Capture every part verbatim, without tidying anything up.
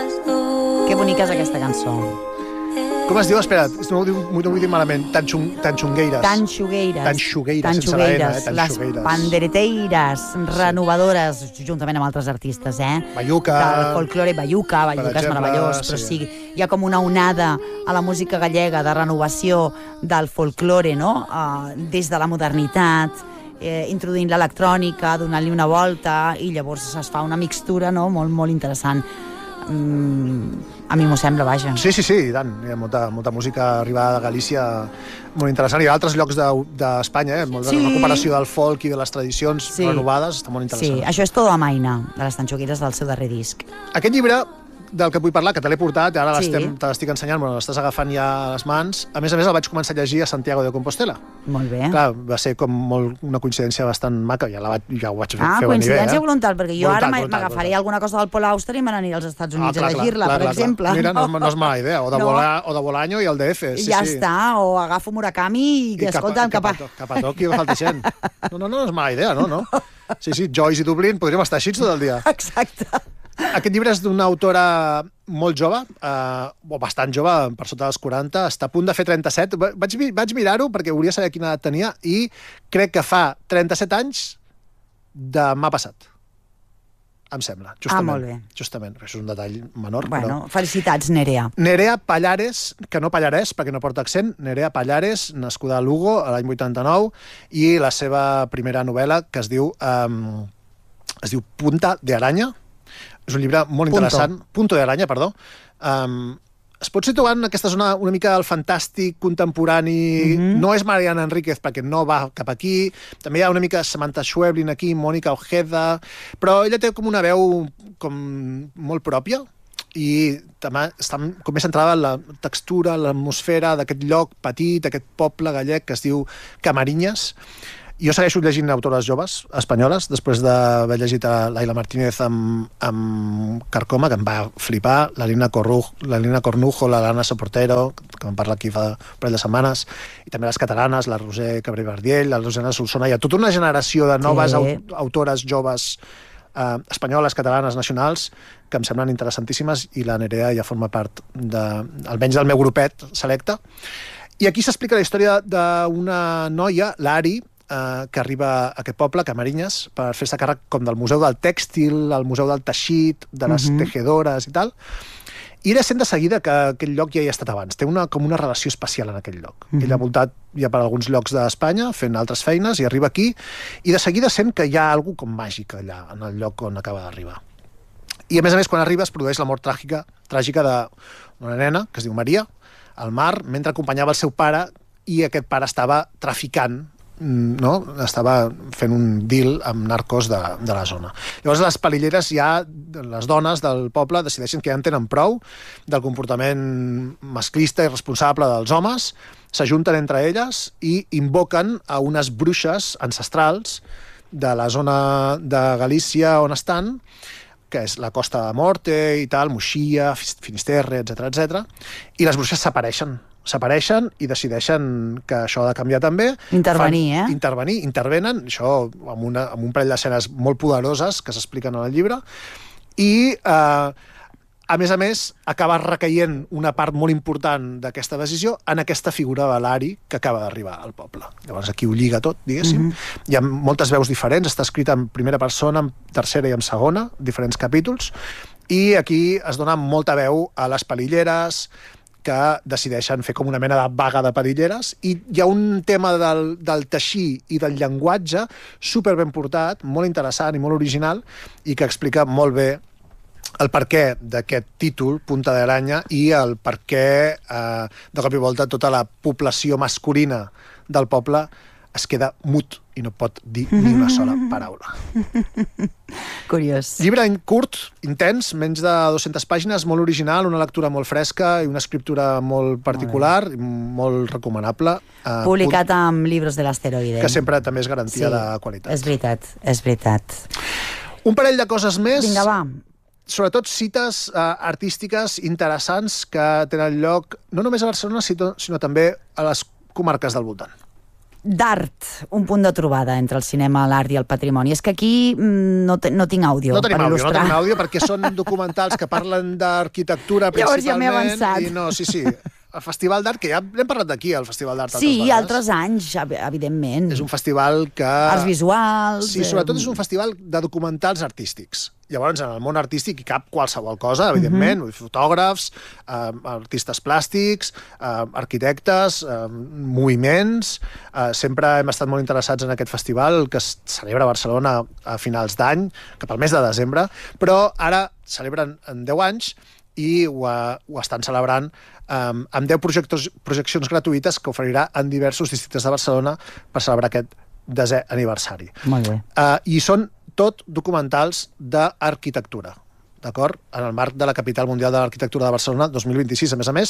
Que bonica és aquesta cançó. Com es diu? Espera, no ho, diu, no ho vull dir malament. Tanxung, tanxungueires. Tanxugueires. Tanxugueires, sense la N, eh? Les Tanxugueires. pandereteires renovadores, juntament amb altres artistes, eh? Bayuca. Del folklore, Bayuca, Bayuca és exemple, meravellós, però sí. sí, hi ha com una onada a la música gallega de renovació del folklore, no? Uh, des de la modernitat, eh, introduint l'electrònica, donant-li una volta, i llavors es fa una mixtura, no?, molt, molt interessant. Mm, a mi m'ho sembla, vaja. Sí, sí, sí, i tant. Hi ha molta, molta música arribada de Galícia molt interessant. Hi ha altres llocs d'Espanya, eh? Molt de Sí. recuperació del folk i de les tradicions Sí. renovades. Està molt interessant. Sí, això és Todo Amaina, de les Tanxugueires del seu darrer disc. Aquest llibre del que vull parlar, que te l'he portat, ara Sí. l'estem- te l'estic ensenyant, bueno, l'estàs agafant ja a les mans. A més a més, el vaig començar a llegir a Santiago de Compostela. Molt bé. Clar, va ser com molt, una coincidència bastant maca, ja, la vaig, ja ho vaig Ah, fer venir bé. coincidència Eh? voluntal, perquè jo Voluntat, ara voluntat, m'agafaré voluntat. alguna cosa del Pol Auster i me n'aniré als Estats Ah, Units clar, a clar, llegir-la, clar, per clar, clar. exemple. Mira, no, és- no és mala idea. O de, No. volar, o de Bolaño i el D F. Sí, ja sí. està, o agafo Murakami i, que, escolta'm, cap a... cap, a, cap a Tòquio falta gent. No, no, no, no és mala idea, no, no. Sí, sí, Joyce i Dublín podríem estar així tot el dia. Exacte. Aquest llibre és d'una autora molt jove, eh, o bastant jove, per sota dels quaranta, està a punt de fer trenta-set. Va- Vaig, mi- vaig mirar-ho perquè volia saber quina edat tenia i crec que fa trenta-set anys demà passat. Em sembla, justament. Ah, molt bé. Justament, això és un detall menor. Bueno, Però... felicitats, Nerea. Nerea Pallares, que no Pallarès, perquè no porta accent, Nerea Pallares, nascuda a Lugo l'any vuitanta-nou, i la seva primera novel·la, que es diu, um, es diu Punta de Araña. És un llibre molt Punto. interessant. Punto de Araña, perdó. Um, es pot situar en aquesta zona una mica del fantàstic contemporani. Mhm. No és Mariana Enríquez, perquè no va cap aquí. També hi ha una mica Samantha Schweblin aquí, Mònica Ojeda, però ella té com una veu com molt pròpia i també està com més centrada en la textura, l'atmosfera d'aquest lloc petit, aquest poble gallec que es diu Camarinyes. Jo segueixo llegint autores joves espanyoles, després d'haver llegit a Laila Martínez amb, amb Carcoma, que em va flipar, la Lina, Corruj, la Lina Cornujo, la Lana Soportero, que em parla aquí fa un parell de setmanes, i també les catalanes, la Roser Cabré-Bardiell, la Rosana Solsona. Hi ha tota una generació de noves Sí. aut autores joves eh, espanyoles, catalanes, nacionals, que em semblen interessantíssimes, i la Nerea ja forma part, de, almenys del meu grupet selecte. I aquí s'explica la història d'una noia, l'Ari, eh, que arriba a aquest poble, Camarinyes, per fer-se càrrec com del Museu del Tèxtil, el Museu del Teixit, de les Mhm. tejedores i tal, i ella sent de seguida que aquell lloc ja hi ha estat abans. Té una, com una relació especial en aquell lloc. Mhm. Ella ha voltat ja per alguns llocs d'Espanya, fent altres feines, i arriba aquí, i de seguida sent que hi ha alguna com màgic allà, en el lloc on acaba d'arribar. I a més a més, quan arriba es produeix la mort tràgica, tràgica d'una nena, que es diu Maria, al mar, mentre acompanyava el seu pare, i aquest pare estava traficant, no? Estava fent un deal amb narcos de, de la zona. Llavors les palilleres ja, les dones del poble, decideixen que ja en tenen prou del comportament masclista i responsable dels homes, s'ajunten entre elles i invoquen a unes bruixes ancestrals de la zona de Galícia on estan, que és la Costa de Morte i tal, Moixia, Finisterre, etcètera, etcètera, i les bruixes s'apareixen s'apareixen i decideixen que això ha de canviar també. Intervenir, Fan, eh? Intervenir, intervenen, això amb, una, amb un parell d'escenes molt poderoses que s'expliquen en el llibre, i eh, a més a més acaba recaient una part molt important d'aquesta decisió en aquesta figura de l'Ari que acaba d'arribar al poble. Llavors aquí ho lliga tot, diguéssim. Mm-hmm. Hi ha moltes veus diferents, està escrita en primera persona, en tercera i en segona, diferents capítols, i aquí es dona molta veu a les palilleres, que decideixen fer com una mena de vaga de padilleres, i hi ha un tema del, del teixir i del llenguatge super ben portat, molt interessant i molt original, i que explica molt bé el perquè d'aquest títol, Punta de Aranya, i el perquè, eh, de cop i volta, tota la població masculina del poble es queda mut i no pot dir ni una sola paraula. Curiós. Llibre curt, intens, menys de dues-centes pàgines, molt original, una lectura molt fresca i una escriptura molt particular, molt, molt recomanable. Eh, Publicat amb Libros de l'Asteroide. Que sempre també és garantia sí, de qualitat. És veritat, és veritat. Un parell de coses més. Vinga, va. Sobretot cites eh, artístiques interessants que tenen lloc no només a Barcelona, sinó, sinó també a les comarques del voltant. d'art, un punt de trobada entre el cinema, l'art i el patrimoni. És que aquí no, te, no tinc àudio no tenim per àudio, il·lustrar. No tenim àudio perquè són documentals que parlen d'arquitectura principalment. Llavors ja m'he avançat. I no, sí, sí. El Festival d'Art, que ja n'hem parlat d'aquí, el Festival d'Art altres Sí, vegades. altres anys, evidentment. És un festival que... Arts visuals... Sí, sobretot és un festival de documentals artístics. Llavors, en el món artístic hi cap qualsevol cosa, evidentment, uh -huh. fotògrafs, eh, artistes plàstics, eh, arquitectes, eh, moviments... Eh, sempre hem estat molt interessats en aquest festival, que es celebra a Barcelona a finals d'any, cap al mes de desembre, però ara celebren en deu anys i ho, ho estan celebrant um, amb deu projeccions gratuïtes que oferirà en diversos districtes de Barcelona per celebrar aquest desè aniversari. Molt bé. Uh, I són tot documentals d'arquitectura, d'acord? En el marc de la Capital Mundial de l'Arquitectura de Barcelona dos mil vint-i-sis, a més a més.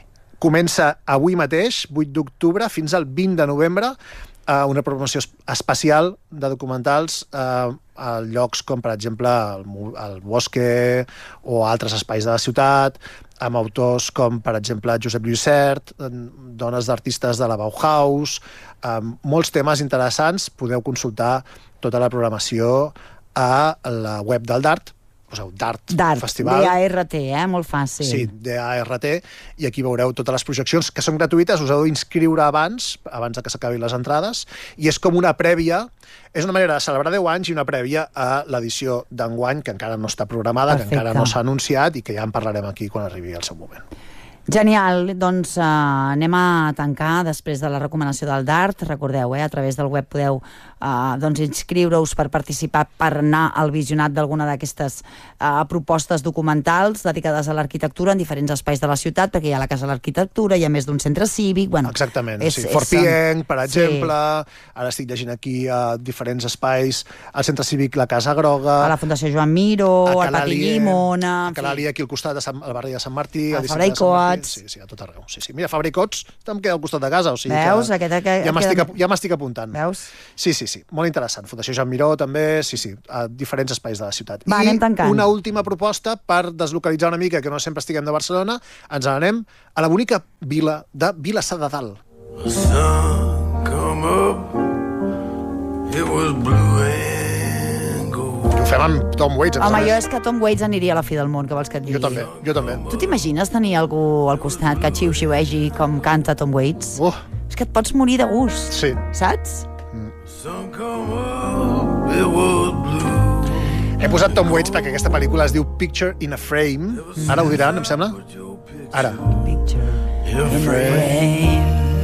Comença avui mateix, vuit d'octubre, fins al vint de novembre, uh, una programació especial de documentals uh, a llocs com, per exemple, el, el Bosque o altres espais de la ciutat, amb autors com, per exemple, Josep Lluissert, dones d'artistes de la Bauhaus, amb molts temes interessants. Podeu consultar tota la programació a la web del DART, poseu DART, DART, Festival. D A R T, eh? Molt fàcil. Sí, D A R T, i aquí veureu totes les projeccions, que són gratuïtes, us heu d'inscriure abans, abans de que s'acabin les entrades, i és com una prèvia, és una manera de celebrar deu anys i una prèvia a l'edició d'enguany, que encara no està programada, Perfecte. que encara no s'ha anunciat i que ja en parlarem aquí quan arribi el seu moment. Genial, doncs eh, anem a tancar després de la recomanació del DART. Recordeu, eh, a través del web podeu eh, doncs inscriure-us per participar, per anar al visionat d'alguna d'aquestes eh, propostes documentals dedicades a l'arquitectura en diferents espais de la ciutat, perquè hi ha la Casa de l'Arquitectura, hi ha més d'un centre cívic... Bueno, exactament, és, sí. és, Forpienc, per exemple, sí. Ara estic llegint aquí a diferents espais, al centre cívic La Casa Groga... A la Fundació Joan Miró, al Pati Llimona... A Calàlia, aquí al costat, de Sant, al barri de Sant Martí... A Fabra i Coats... Sí, sí, a tot arreu. Sí, sí. Mira, Fabra i Coats em queda al costat de casa, o sigui Veus? que Aquest, aquest, ja m'estic aquest... ja m'estic apuntant. Veus? Sí, sí, sí, molt interessant. Fundació Joan Miró també, sí, sí, a diferents espais de la ciutat. Va, I anem tancant. Una última proposta per deslocalitzar una mica, que no sempre estiguem de Barcelona, ens n'anem a la bonica vila de Vilassar de Dalt. The sun come up, it was blue and gold. Ho fem amb Tom Waits. Home, jo és que Tom Waits aniria a la fi del món, que vols que et digui? Jo també, jo també. Tu t'imagines tenir algú al costat que xiu-xiuegi com canta Tom Waits? Uh. És que et pots morir de gust, sí. Saps? Mm. He posat Tom Waits perquè aquesta pel·lícula es diu Picture in a Frame. Mm. Ara ho diran, em sembla? Ara. Picture in a frame.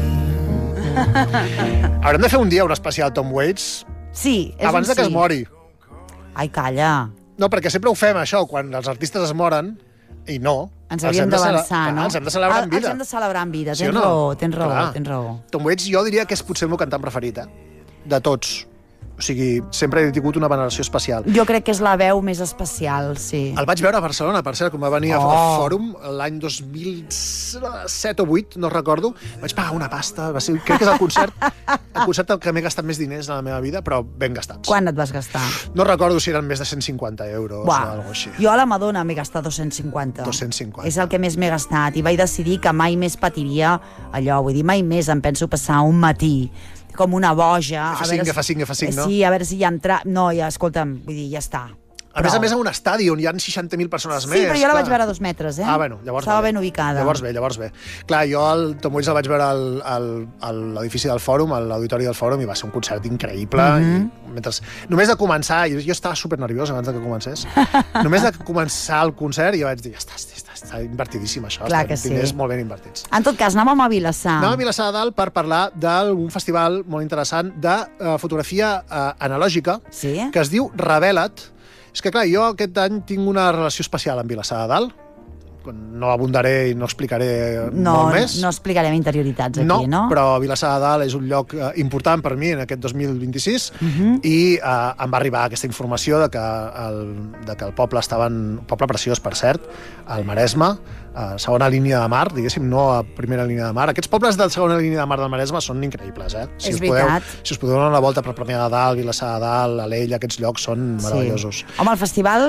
Haurem de fer un dia un especial Tom Waits. Sí, és abans un de que sí. es mori. Ai, calla. No, perquè sempre ho fem, això, quan els artistes es moren, i no. Ens hauríem d'avançar, cele... no? Els hem de celebrar en vida. Els hem de celebrar en vida, sí tens, no? raó, tens raó, Clar. tens raó. Tom Waits jo diria que és potser el meu cantant preferit, eh? De tots. O sigui, sempre he tingut una veneració especial. Jo crec que és la veu més especial, sí. El vaig veure a Barcelona, per cert, quan va venir Oh. al Fòrum l'any dos mil set o vuit, no recordo. Vaig pagar una pasta, va ser, crec que és el concert el concert en què m'he gastat més diners en la meva vida, però ben gastats. Quan et vas gastar? No recordo si eren més de cent cinquanta euros Buah. o alguna cosa així. Jo a la Madonna m'he gastat dos-cents cinquanta. dos-cents cinquanta. És el que més m'he gastat i vaig decidir que mai més patiria allò, vull dir, mai més em penso passar un matí com una boja. Que fa a cinc, veure que fa cinc, que fa cinc, no? Sí, a veure si hi ha entrat... No, ja, escolta'm, vull dir, ja està. A més a més, a un estadi on hi ha seixanta mil persones Sí, més. però jo la clar. vaig veure a dos metres, eh? Ah, bueno, llavors Estava bé. ben ubicada. Llavors bé, llavors bé. Clar, jo el Tom Waits el vaig veure al, al, a l'edifici del Fòrum, a l'auditori del Fòrum, i va ser un concert increïble. Mhm. I mentre, només de començar, jo, jo estava super nerviós abans de que comencés, només de començar el concert jo vaig dir, ja està, està, està, està invertidíssim això, Clar està, que sí. diners molt ben invertits. En tot cas, anàvem a Vilassar. Anàvem a Vilassar de Dalt per parlar d'un festival molt interessant de uh, fotografia uh, analògica, Sí? que es diu Revela't. És que, clar, jo aquest any tinc una relació especial amb Vilassar de Dalt. No abundaré i no explicaré No, molt més. no explicarem interioritats aquí, no? No, però Vilassar de Dalt és un lloc eh, important per mi en aquest dos mil vint-i-sis Uh -huh. i eh, em va arribar aquesta informació de que el, de que el poble estava en... Un poble preciós, per cert, al Maresme, a segona línia de mar, diguéssim, no a primera línia de mar. Aquests pobles de segona línia de mar del Maresme són increïbles, eh? Si És us podeu, veritat. si us podeu donar una volta per Premià de Dalt, Vilassar de Dalt, Alella, aquests llocs són meravellosos. Sí. Home, el festival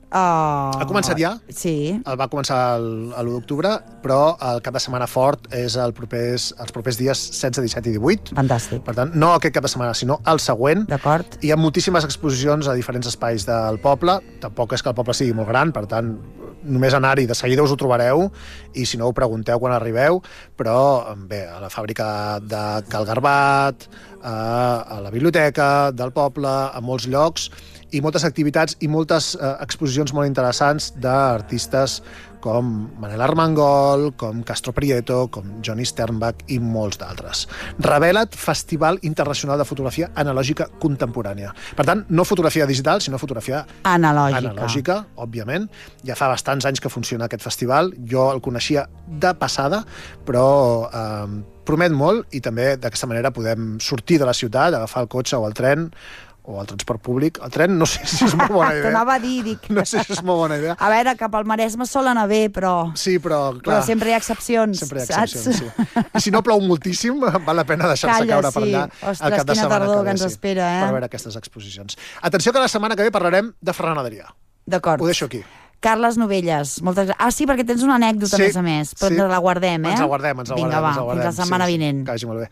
Uh, ha començat ja? Sí. El va començar l'u d'octubre, però el cap de setmana fort és el propers, els propers dies setze, disset i divuit. Fantàstic. Per tant, no aquest cap de setmana, sinó el següent. D'acord. Hi ha moltíssimes exposicions a diferents espais del poble. Tampoc és que el poble sigui molt gran, per tant, només anar-hi de seguida us ho trobareu, i si no ho pregunteu quan arribeu, però bé, a la fàbrica de Cal Garbat, a la biblioteca del poble, a molts llocs, i moltes activitats i moltes eh, exposicions molt interessants d'artistes com Manel Armengol, com Castro Prieto, com Johnny Sternbach i molts d'altres. Revela't, Festival Internacional de Fotografia Analògica Contemporània. Per tant, no fotografia digital, sinó fotografia analògica. analògica, òbviament. Ja fa bastants anys que funciona aquest festival. Jo el coneixia de passada, però eh, promet molt, i també d'aquesta manera podem sortir de la ciutat, agafar el cotxe o el tren, o el transport públic. El tren no sé si és molt bona idea. T'anava a dir, dic... No sé si és molt bona idea. A veure, cap al Maresme sol anar bé, però... Sí, però, clar... Però sempre hi ha excepcions, sempre hi ha saps? excepcions, sí. I si no plou moltíssim, val la pena deixar-se caure per allà Ostres, el cap de setmana tardor que ve, que ens sí, espera, eh? per veure aquestes exposicions. Atenció que la setmana que ve parlarem de Ferran Adrià. D'acord. Ho deixo aquí. Carles Novelles, moltes gràcies. Ah, sí, perquè tens una anècdota, Sí, a més a més, però sí. ens la guardem, eh? Ens la guardem, ens la Vinga, guardem. va, ens la guardem. fins la setmana sí, vinent. Que vagi molt bé.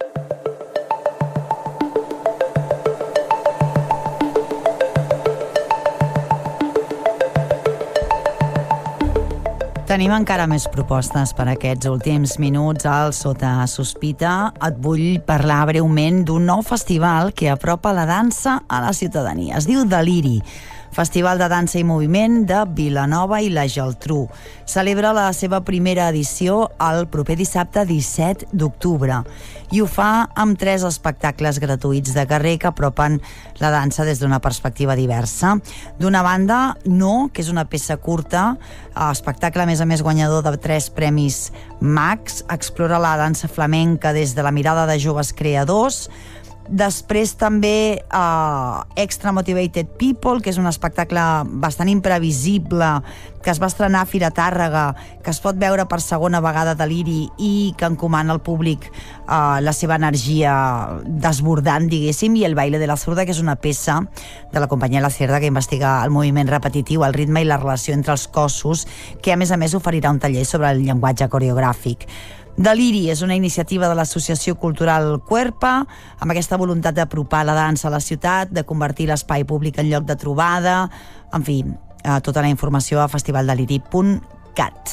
Tenim encara més propostes per aquests últims minuts al Sota Sospita. Et vull parlar breument d'un nou festival que apropa la dansa a la ciutadania. Es diu Deliri, Festival de Dansa i Moviment de Vilanova i la Geltrú. Celebra la seva primera edició el proper dissabte disset d'octubre i ho fa amb tres espectacles gratuïts de carrer que apropen la dansa des d'una perspectiva diversa. D'una banda, No, que és una peça curta, espectacle a més a més guanyador de tres premis Max, explora la dansa flamenca des de la mirada de joves creadors. Després també uh, Extra Motivated People, que és un espectacle bastant imprevisible que es va estrenar a Fira Tàrrega, que es pot veure per segona vegada a Deliri i que encomana al públic uh, la seva energia desbordant, diguéssim, i El baile de la zurda, que és una peça de la companyia La Cerda que investiga el moviment repetitiu, el ritme i la relació entre els cossos, que a més a més oferirà un taller sobre el llenguatge coreogràfic. Deliri és una iniciativa de l'Associació Cultural Cuerpa, amb aquesta voluntat d'apropar la dansa a la ciutat, de convertir l'espai públic en lloc de trobada, en fi, tota la informació a festivaldeliri punt cat.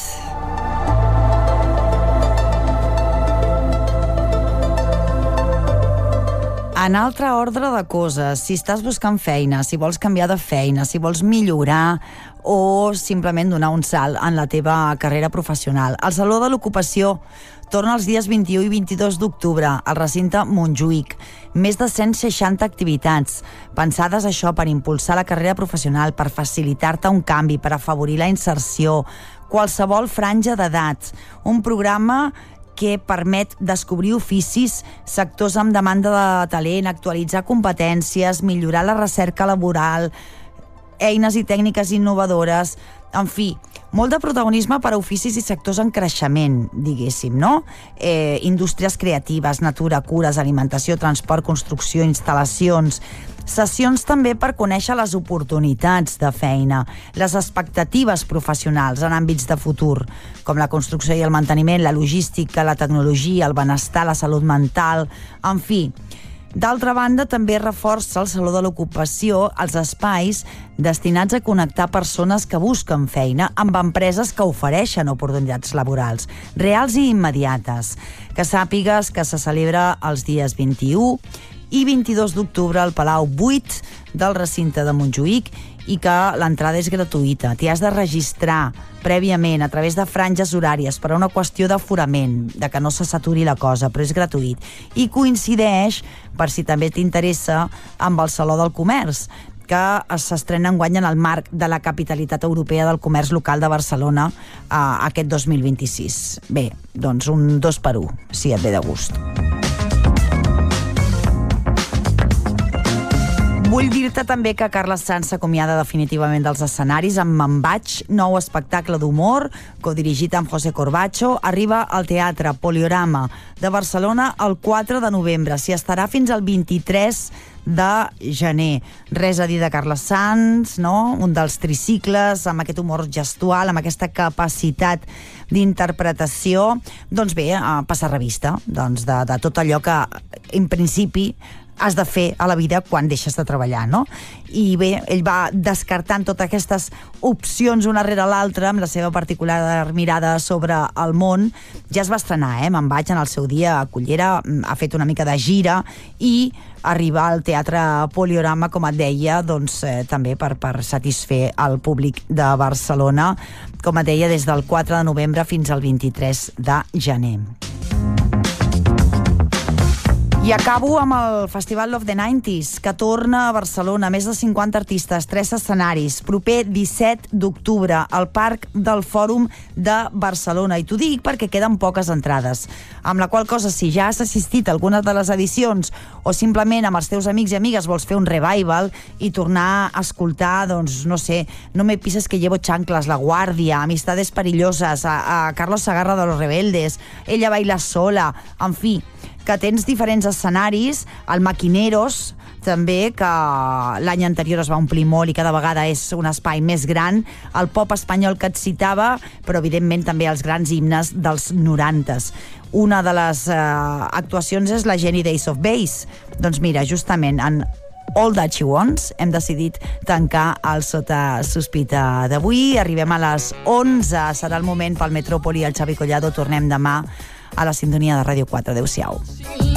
En altre ordre de coses, si estàs buscant feina, si vols canviar de feina, si vols millorar o simplement donar un salt en la teva carrera professional, el Saló de l'Ocupació torna els dies vint-i-u i vint-i-dos d'octubre al recinte Montjuïc. Més de cent seixanta activitats, pensades això per impulsar la carrera professional, per facilitar-te un canvi, per afavorir la inserció, qualsevol franja d'edat. Un programa que permet descobrir oficis, sectors amb demanda de talent, actualitzar competències, millorar la recerca laboral, eines i tècniques innovadores, en fi, molt de protagonisme per a oficis i sectors en creixement, diguéssim, no? Eh, indústries creatives, natura, cures, alimentació, transport, construcció, instal·lacions. Sessions també per conèixer les oportunitats de feina, les expectatives professionals en àmbits de futur, com la construcció i el manteniment, la logística, la tecnologia, el benestar, la salut mental, en fi. D'altra banda, també reforça el Saló de l'Ocupació els espais destinats a connectar persones que busquen feina amb empreses que ofereixen oportunitats laborals, reals i immediates. Que sàpigues que se celebra els dies vint-i-u i vint-i-dos d'octubre al Palau vuit del recinte de Montjuïc i que l'entrada és gratuïta. T'hi has de registrar prèviament a través de franges horàries per a una qüestió d'aforament, de que no se saturi la cosa, però és gratuït. I coincideix, per si també t'interessa, amb el Saló del Comerç, que s'estrena enguany en el marc de la Capitalitat Europea del Comerç Local de Barcelona eh, aquest dos mil vint-i-sis. Bé, doncs un dos per u, si et ve de gust. Vull dir-te també que Carles Sans s'acomiada definitivament dels escenaris amb Me'n vaig, nou espectacle d'humor, codirigit amb José Corbacho, arriba al Teatre Poliorama de Barcelona el quatre de novembre. S'hi estarà fins al vint-i-tres de gener. Res a dir de Carles Sans, no? Un dels tricicles, amb aquest humor gestual, amb aquesta capacitat d'interpretació. Doncs bé, passa revista doncs de, de tot allò que, en principi, has de fer a la vida quan deixes de treballar, no? I bé, ell va descartant totes aquestes opcions una rere l'altra amb la seva particular mirada sobre el món. Ja es va estrenar, eh? Me'n vaig en el seu dia a Cullera, ha fet una mica de gira i arribar al Teatre Poliorama, com et deia, doncs eh, també per, per satisfer el públic de Barcelona, com et deia, des del quatre de novembre fins al vint-i-tres de gener. I acabo amb el Festival Love the nineties, que torna a Barcelona. Més de cinquanta artistes, tres escenaris. Proper disset d'octubre, al Parc del Fòrum de Barcelona. I t'ho dic perquè queden poques entrades. Amb la qual cosa, si ja has assistit a algunes de les edicions o simplement amb els teus amics i amigues vols fer un revival i tornar a escoltar, doncs, no sé, No me pises que llevo chanclas, La Guàrdia, Amistades perillosas, a, a Carlos Sagarra de los Rebeldes, Ella baila sola, en fi, que tens diferents escenaris, el Maquineros, també, que l'any anterior es va omplir molt i cada vegada és un espai més gran, el pop espanyol que et citava, però evidentment també els grans himnes dels norantes. Una de les eh, actuacions és la Jenny Days of Bass. Doncs mira, justament en All That She Wants hem decidit tancar el Sota Sospita d'avui. Arribem a les onze, serà el moment pel Metròpoli, el Xavi Collado. Tornem demà a la sintonia de Ràdio quatre. Adéu-siau.